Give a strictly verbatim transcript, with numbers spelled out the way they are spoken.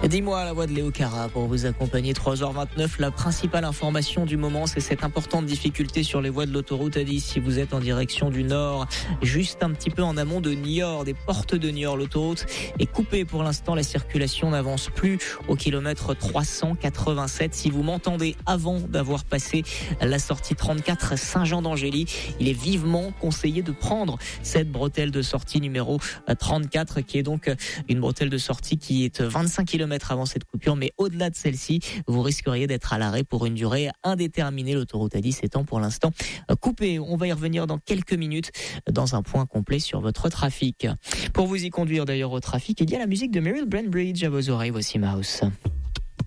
Dis-moi, la voix de Léo Cara pour vous accompagner. Trois heures vingt-neuf, la principale information du moment, c'est cette importante difficulté sur les voies de l'autoroute A dix. Si vous êtes en direction du nord, juste un petit peu en amont de Niort, des portes de Niort, l'autoroute est coupée pour l'instant. La circulation n'avance plus au kilomètre trois cent quatre-vingt-sept. Si vous m'entendez avant d'avoir passé la sortie trente-quatre Saint-Jean d'Angély, il est vivement conseillé de prendre cette bretelle de sortie numéro trente-quatre, qui est donc une bretelle de sortie qui est vingt-cinq kilomètres avant cette coupure, mais au-delà de celle-ci, vous risqueriez d'être à l'arrêt pour une durée indéterminée. L'autoroute A dix étant pour l'instant coupée. On va y revenir dans quelques minutes dans un point complet sur votre trafic. Pour vous y conduire d'ailleurs au trafic, il y a la musique de Meryl Brandbridge à vos oreilles. Voici Mouse.